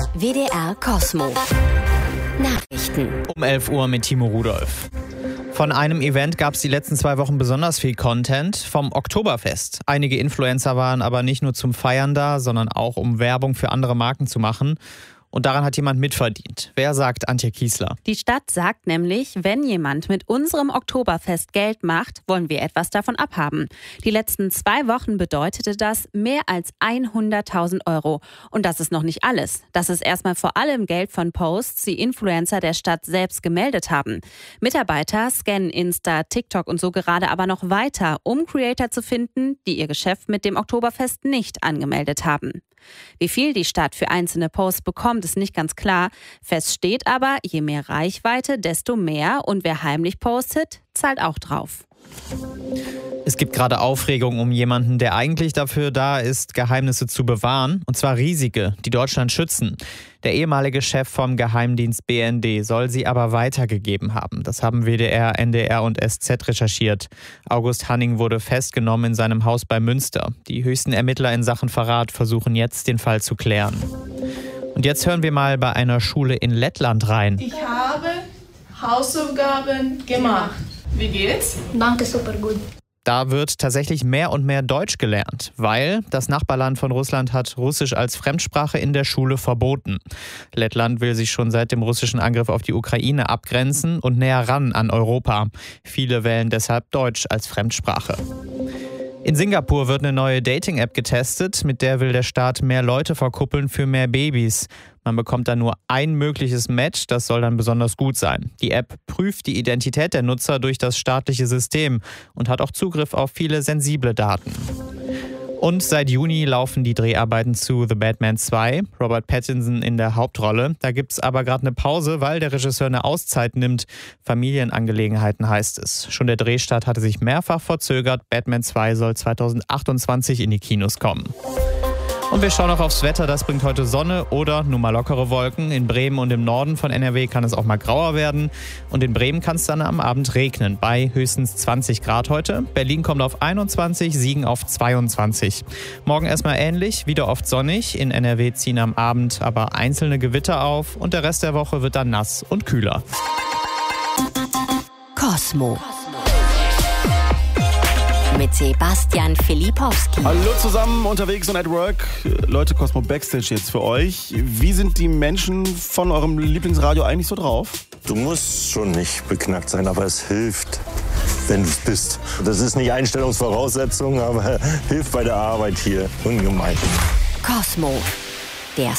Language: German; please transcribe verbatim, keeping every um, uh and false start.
W D R Cosmo. Nachrichten. Um elf Uhr mit Timo Rudolph. Von einem Event gab es die letzten zwei Wochen besonders viel Content, vom Oktoberfest. Einige Influencer waren aber nicht nur zum Feiern da, sondern auch um Werbung für andere Marken zu machen. Und daran hat jemand mitverdient. Wer sagt Antje Kiesler? Die Stadt sagt nämlich, wenn jemand mit unserem Oktoberfest Geld macht, wollen wir etwas davon abhaben. Die letzten zwei Wochen bedeutete das mehr als hunderttausend Euro. Und das ist noch nicht alles. Das ist erstmal vor allem Geld von Posts, die Influencer der Stadt selbst gemeldet haben. Mitarbeiter scannen Insta, TikTok und so gerade aber noch weiter, um Creator zu finden, die ihr Geschäft mit dem Oktoberfest nicht angemeldet haben. Wie viel die Stadt für einzelne Posts bekommt, ist nicht ganz klar. Fest steht aber, je mehr Reichweite, desto mehr. Und wer heimlich postet, zahlt auch drauf. Es gibt gerade Aufregung um jemanden, der eigentlich dafür da ist, Geheimnisse zu bewahren. Und zwar riesige, die Deutschland schützen. Der ehemalige Chef vom Geheimdienst B N D soll sie aber weitergegeben haben. Das haben W D R, N D R und S Z recherchiert. August Hanning wurde festgenommen in seinem Haus bei Münster. Die höchsten Ermittler in Sachen Verrat versuchen jetzt, den Fall zu klären. Und jetzt hören wir mal bei einer Schule in Lettland rein. Ich habe Hausaufgaben gemacht. Wie geht's? Danke, super gut. Da wird tatsächlich mehr und mehr Deutsch gelernt, weil das Nachbarland von Russland hat Russisch als Fremdsprache in der Schule verboten. Lettland will sich schon seit dem russischen Angriff auf die Ukraine abgrenzen und näher ran an Europa. Viele wählen deshalb Deutsch als Fremdsprache. In Singapur wird eine neue Dating-App getestet, mit der will der Staat mehr Leute verkuppeln für mehr Babys. Man bekommt dann nur ein mögliches Match, das soll dann besonders gut sein. Die App prüft die Identität der Nutzer durch das staatliche System und hat auch Zugriff auf viele sensible Daten. Und seit Juni laufen die Dreharbeiten zu The Batman zwei, Robert Pattinson in der Hauptrolle. Da gibt's aber gerade eine Pause, weil der Regisseur eine Auszeit nimmt. Familienangelegenheiten heißt es. Schon der Drehstart hatte sich mehrfach verzögert. Batman zwei soll zweitausendachtundzwanzig in die Kinos kommen. Und wir schauen noch aufs Wetter. Das bringt heute Sonne oder nur mal lockere Wolken. In Bremen und im Norden von N R W kann es auch mal grauer werden. Und in Bremen kann es dann am Abend regnen, bei höchstens zwanzig Grad heute. Berlin kommt auf einundzwanzig, Siegen auf zweiundzwanzig. Morgen erstmal ähnlich, wieder oft sonnig. In N R W ziehen am Abend aber einzelne Gewitter auf. Und der Rest der Woche wird dann nass und kühler. Cosmo. Mit Sebastian Filipowski. Hallo zusammen, unterwegs und at work. Leute, Cosmo Backstage jetzt für euch. Wie sind die Menschen von eurem Lieblingsradio eigentlich so drauf? Du musst schon nicht beknackt sein, aber es hilft, wenn du es bist. Das ist nicht Einstellungsvoraussetzung, aber hilft bei der Arbeit hier ungemein. Cosmo.